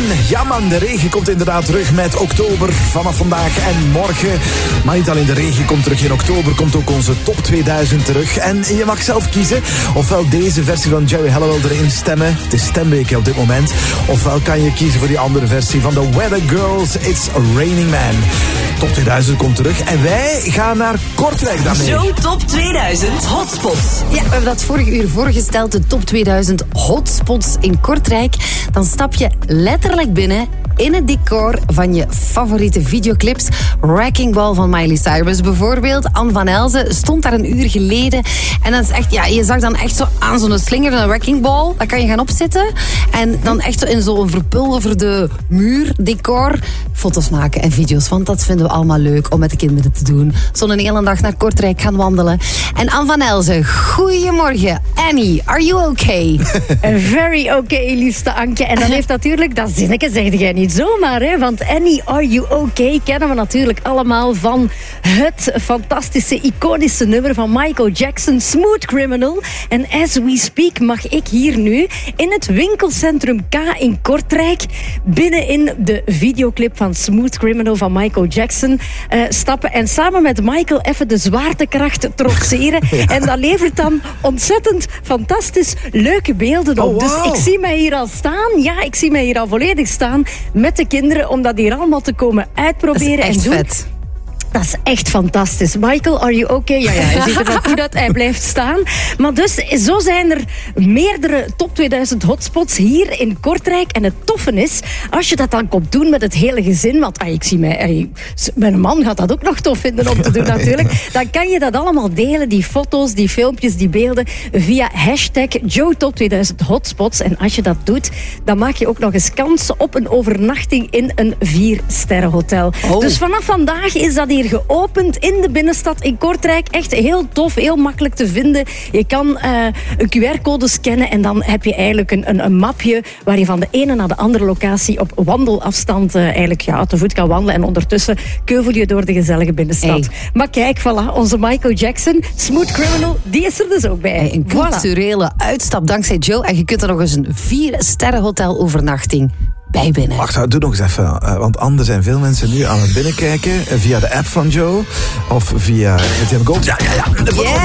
Ja man, de regen komt inderdaad terug met oktober vanaf vandaag en morgen. Maar niet alleen de regen komt terug, in oktober komt ook onze top 2000 terug. En je mag zelf kiezen ofwel deze versie van Jerry Halliwell erin stemmen. Het is stemweek op dit moment. Ofwel kan je kiezen voor die andere versie van The Weather Girls, It's Raining Man. Top 2000 komt terug en wij gaan naar Kortrijk daarmee. Zo top 2000 hotspots. Ja, we hebben dat vorige uur voorgesteld, de top 2000 hotspots in Kortrijk. Dan stap je letterlijk binnen in het decor van je favoriete videoclips. Wrecking Ball van Miley Cyrus bijvoorbeeld. Anne van Elzen stond daar een uur geleden. En dat is echt, ja, je zag dan echt zo aan zo'n slinger, een wrecking ball. Daar kan je gaan opzitten. En dan echt zo in zo'n verpulverde muur, decor, foto's maken en video's. Want dat vinden we allemaal leuk om met de kinderen te doen. Zo'n hele dag naar Kortrijk gaan wandelen. En Anne van Elzen, goedemorgen. Annie, are you okay? Very okay, liefste Anke. En dan heeft natuurlijk, dat zinnetje zeg jij niet zomaar, hè? Want Annie, are you okay? Kennen we natuurlijk allemaal van het fantastische, iconische nummer van Michael Jackson, Smooth Criminal. En as we speak mag ik hier nu in het winkelcentrum K in Kortrijk binnenin de videoclip van Smooth Criminal van Michael Jackson stappen en samen met Michael even de zwaartekracht trotseren. Ja. En dat levert dan ontzettend fantastisch leuke beelden op. Oh, wow. Dus ik zie mij hier al staan. Ja, ik zie mij hier al volledig staan met de kinderen om dat hier allemaal te komen uitproberen en doen. Vet. Dat is echt fantastisch. Michael, are you okay? Ja, hij ziet er wel goed uit. Hij blijft staan. Maar dus, zo zijn er meerdere top 2000 hotspots hier in Kortrijk. En het toffe is, als je dat dan komt doen met het hele gezin, want ik zie mij, mijn man gaat dat ook nog tof vinden om te doen natuurlijk, dan kan je dat allemaal delen, die foto's, die filmpjes, die beelden, via hashtag #JoeTop2000hotspots. En als je dat doet, dan maak je ook nog eens kans op een overnachting in een 4-sterrenhotel. Oh. Dus vanaf vandaag is dat hier geopend in de binnenstad in Kortrijk. Echt heel tof, heel makkelijk te vinden. Je kan een QR-code scannen en dan heb je eigenlijk een mapje waar je van de ene naar de andere locatie op wandelafstand eigenlijk te voet kan wandelen. En ondertussen keuvel je door de gezellige binnenstad. Hey. Maar kijk, voilà, onze Michael Jackson, Smooth Criminal, die is er dus ook bij. Hey, een culturele uitstap dankzij Joe. En je kunt er nog eens een 4-sterrenhotel overnachting bij binnen. Wacht, doe nog eens even. Want anders zijn veel mensen nu aan het binnenkijken via de app van Joe. Of via RTM Gold. Ja. Yeah.